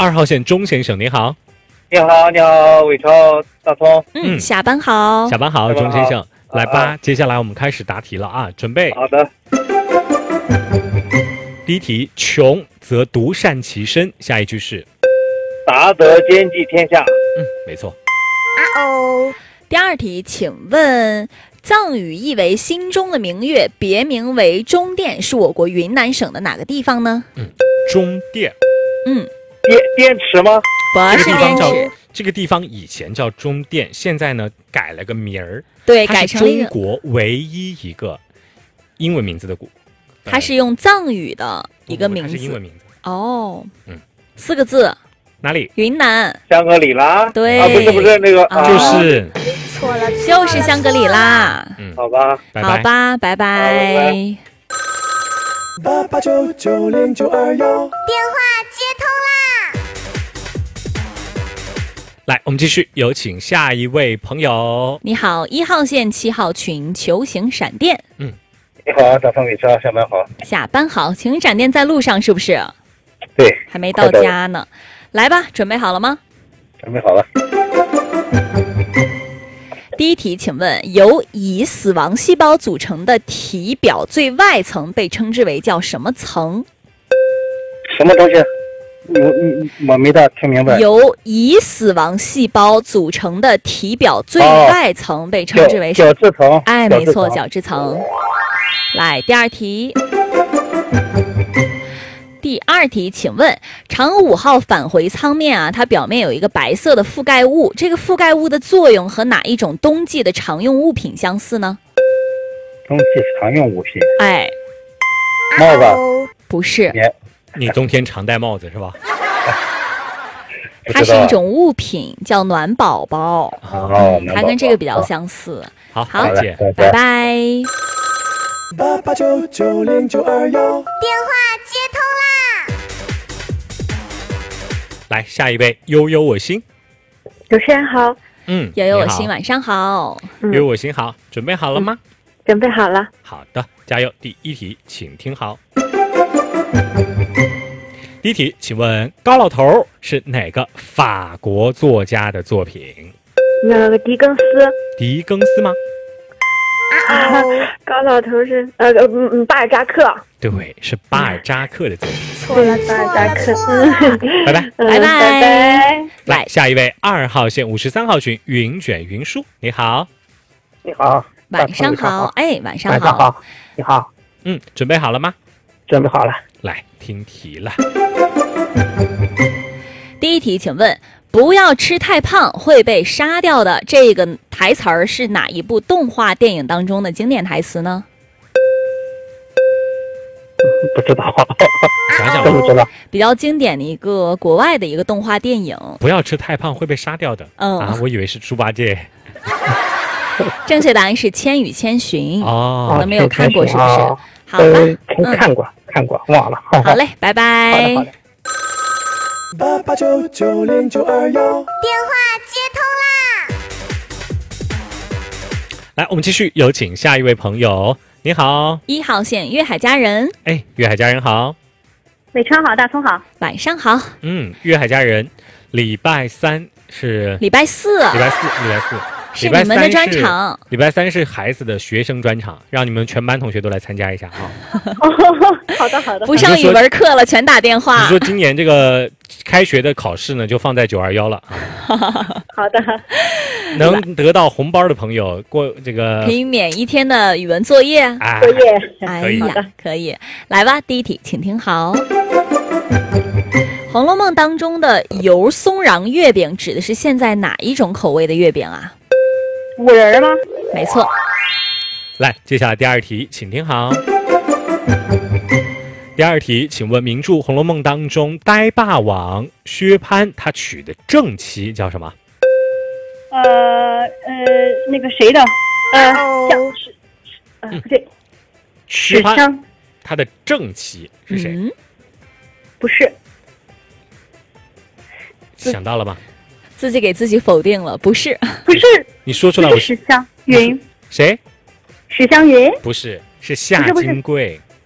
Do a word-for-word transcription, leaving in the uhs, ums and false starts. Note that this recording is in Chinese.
二号线钟先生，你好。 你好，你好，伟超，大聪。 嗯，下班好， 下班好， 下班好钟先生，来吧， 啊接下来我们开始答题了啊，准备。 好的。 第一题，穷则独善其身，下一句是？ 达得兼济天下。 嗯，没错。 啊哦。第二题，请问藏语意为心中的明月，别名为中甸，是我国云南省的哪个地方呢？ 嗯，中甸。 嗯， 滇滇池吗？ 不是这个地方叫滇池， 这个地方以前叫中甸，现在呢改了个名儿， 对， 它是改成了一个， 中国唯一一个英文名字的古， 它是用藏语的一个名不不它是英文字。 名字。 哦， 嗯， 四个字， 哪里？ 云南， 香格里拉。 对啊，不是不是那个， 啊啊就是， 错了，就是香格里拉。 嗯， 好吧。 拜拜。 好吧，拜拜。 好拜八八九九零九二幺。 来，我们继续，有请下一位朋友。 你好，一号线七号群球形闪电， 你好，大聪，伟超，下班好。 下班好，请闪电在路上是不是？ 对， 还没到家呢。来吧，准备好了吗？ 准备好了。 第一题，请问由以死亡细胞组成的体表最外层被称之为叫什么层？ 什么东西？我我没大听明白。 由以死亡细胞组成的体表最外层被称之为什么？ 角质层。 哎，没错， 角质层角质层。来，第二题。第二题，请问嫦娥五号返回舱面啊，它表面有一个白色的覆盖物，这个覆盖物的作用和哪一种冬季的常用物品相似呢？ 冬季常用物品。 哎， 帽子。 不是， 棉。 你冬天常戴帽子是吧？ 不知道它是一种物品，叫暖宝宝， 哦， 它跟这个比较相似。 好， 好再见。 拜拜。 八八九九零九二幺。 来，下一位，悠悠我心。 主持人好， 嗯， 悠悠我你好心，晚上好。 悠悠我心好，准备好了吗？ 准备好了。 好的，加油。第一题，请听好。第一题，请问高老头是哪个法国作家的作品？ 那个狄更斯。 狄更斯吗？ 啊，高老头是呃呃嗯嗯巴尔扎克。 对，是巴尔扎克的作品。 错了，巴尔扎克。嗯， 拜拜。 嗯拜拜拜拜。 来，下一位，二号线五十三号群云卷云舒，你好。 你好。 晚上好，哎，晚上好。 晚上好。你好。 嗯，准备好了吗？ 准备好了。 来听题了。 第一题，请问不要吃太胖会被杀掉的这个台词儿是哪一部动画电影当中的经典台词呢？ 不知道。 想想真不知道。 比较经典的一个国外的一个动画电影。 不要吃太胖会被杀掉的。 嗯啊，我以为是猪八戒。 正确答案是《千与千寻》。 哦可能没有看过，是不是？ 哦好吧， 呃嗯， 看过，看过，忘了。好好嘞，拜好的， 拜好。的。 八八九九零九二幺。 来，我们继续，有请下一位朋友。你好。 一号线粤海佳人， 哎，粤海佳人好。 伟川好，大葱好。 晚上好。 嗯，粤海佳人，礼拜三是礼拜四礼拜四，礼拜四是礼拜三你们的专是场。 礼拜三是孩子的学生专场，让你们全班同学都来参加一下啊！ 好的好的。 不上语文课了，全打电话你。说今年这个开学的考试呢，就放在九二幺了啊！ 好的。 能得到红包的朋友过这个可以免一天的语文作业。 哎作业。 哎可以呀，可以，来吧，第一题，请听好。《红楼梦》当中的油松瓤月饼指的是现在哪一种口味的月饼啊？ 五仁吗？ 没错。 来，接下来第二题，请听好。第二题，请问名著《红楼梦》当中呆霸王薛蟠他娶的正妻叫什么？ 呃呃，那个谁的？呃，像是，呃不对， 薛蟠史湘他的正妻是谁？ 嗯， 不是。 想到了吗？ 自己给自己否定了，不是。 不是。 你说出来， 不我是史湘云。 谁？ 史湘云。 不是，是夏不是不是金桂。